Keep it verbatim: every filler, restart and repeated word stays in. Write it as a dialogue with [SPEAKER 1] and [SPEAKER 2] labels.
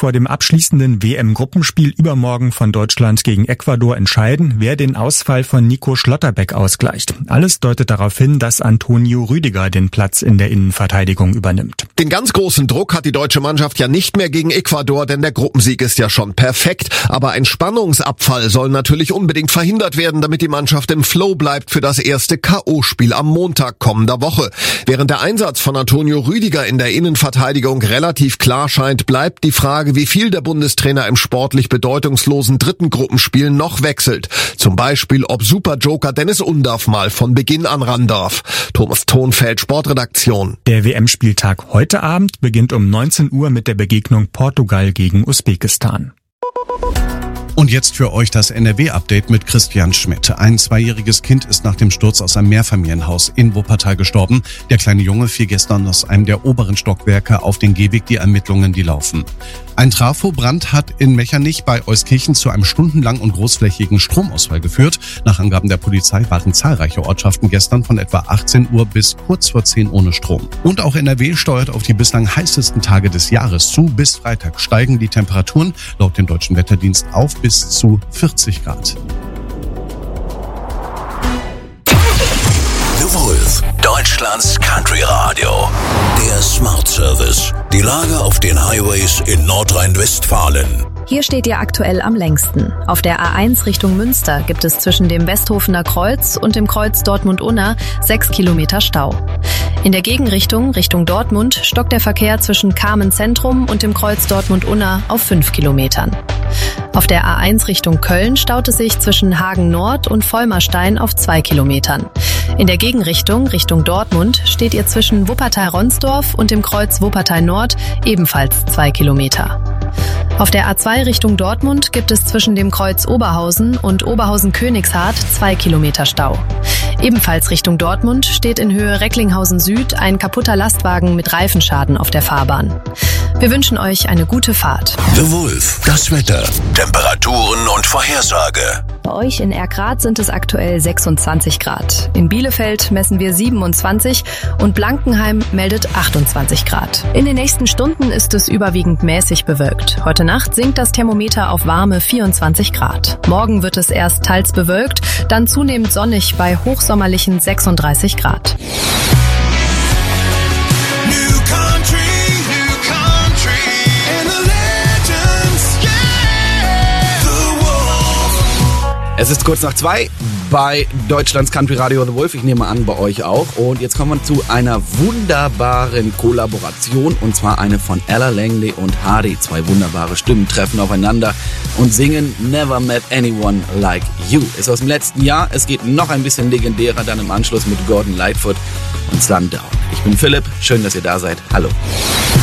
[SPEAKER 1] vor dem abschließenden W M-Gruppenspiel übermorgen von Deutschland gegen Ecuador entscheiden, wer den Ausfall von Nico Schlotterbeck ausgleicht. Alles deutet darauf hin, dass Antonio Rüdiger den Platz in der Innenverteidigung übernimmt.
[SPEAKER 2] Den ganz großen Druck hat die deutsche Mannschaft ja nicht mehr gegen Ecuador, denn der Gruppensieg ist ja schon perfekt. Aber ein Spannungsabfall soll natürlich unbedingt verhindert werden, damit die Mannschaft im Flow bleibt für das erste K O-Spiel am Montag kommender Woche. Während der Einsatz von Antonio Rüdiger in der Innenverteidigung relativ klar scheint, bleibt die Frage, wie viel der Bundestrainer im sportlich bedeutungslosen dritten Gruppenspiel noch wechselt. Zum Beispiel, ob Superjoker Dennis Undaff mal von Beginn an ran darf. Thomas Thonfeld, Sportredaktion.
[SPEAKER 1] Der W M-Spieltag heute Abend beginnt um neunzehn Uhr mit der Begegnung Portugal gegen Usbekistan.
[SPEAKER 3] Und jetzt für euch das N R W-Update mit Christian Schmidt. Ein zweijähriges Kind ist nach dem Sturz aus einem Mehrfamilienhaus in Wuppertal gestorben. Der kleine Junge fiel gestern aus einem der oberen Stockwerke auf den Gehweg. Die Ermittlungen, die laufen. Ein Trafobrand hat in Mechernich bei Euskirchen zu einem stundenlangen und großflächigen Stromausfall geführt. Nach Angaben der Polizei waren zahlreiche Ortschaften gestern von etwa achtzehn Uhr bis kurz vor zehn ohne Strom. Und auch N R W steuert auf die bislang heißesten Tage des Jahres zu. Bis Freitag steigen die Temperaturen laut dem Deutschen Wetterdienst auf bis zu vierzig Grad.
[SPEAKER 4] The Wolf, Deutschlands Country Radio. Der Smart Service. Die Lage auf den Highways in Nordrhein-Westfalen.
[SPEAKER 5] Hier steht ihr aktuell am längsten. Auf der A eins Richtung Münster gibt es zwischen dem Westhofener Kreuz und dem Kreuz Dortmund-Unna sechs Kilometer Stau. In der Gegenrichtung, Richtung Dortmund, stockt der Verkehr zwischen Kamen Zentrum und dem Kreuz Dortmund-Unna auf fünf Kilometern. Auf der A eins Richtung Köln staut es sich zwischen Hagen Nord und Vollmerstein auf zwei Kilometern. In der Gegenrichtung, Richtung Dortmund, steht ihr zwischen Wuppertal-Ronsdorf und dem Kreuz Wuppertal Nord ebenfalls zwei Kilometer. Auf der A zwei Richtung Dortmund gibt es zwischen dem Kreuz Oberhausen und Oberhausen-Königshardt zwei Kilometer Stau. Ebenfalls Richtung Dortmund steht in Höhe Recklinghausen Süd ein kaputter Lastwagen mit Reifenschaden auf der Fahrbahn. Wir wünschen euch eine gute Fahrt.
[SPEAKER 4] The Wolf, das Wetter, Temperaturen und Vorhersage.
[SPEAKER 5] Bei euch in Erkrath sind es aktuell sechsundzwanzig Grad. In Bielefeld messen wir siebenundzwanzig und Blankenheim meldet achtundzwanzig Grad. In den nächsten Stunden ist es überwiegend mäßig bewölkt. Heute Nacht sinkt das Thermometer auf warme vierundzwanzig Grad. Morgen wird es erst teils bewölkt, dann zunehmend sonnig bei hochsommerlichen sechsunddreißig Grad.
[SPEAKER 6] Es ist kurz nach zwei bei Deutschlands Country Radio The Wolf. Ich nehme an, bei euch auch. Und jetzt kommen wir zu einer wunderbaren Kollaboration. Und zwar eine von Ella Langley und Hardy. Zwei wunderbare Stimmen treffen aufeinander und singen Never Met Anyone Like You. Ist aus dem letzten Jahr. Es geht noch ein bisschen legendärer dann im Anschluss mit Gordon Lightfoot und Sundown. Ich bin Philipp. Schön, dass ihr da seid. Hallo.